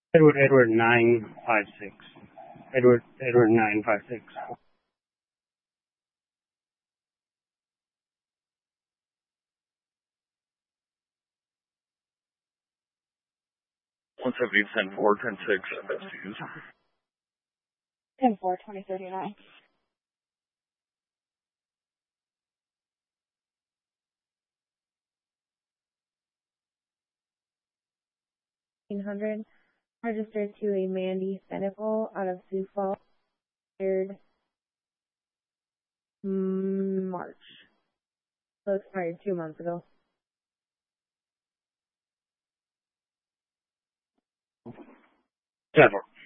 Edward 956. Edward 956. 170, 10-4, 10-6, SUs. 10-4, 2039. Registered to a Mandy Senecal out of Sioux Falls. March. So expired 2 months ago. 10-4.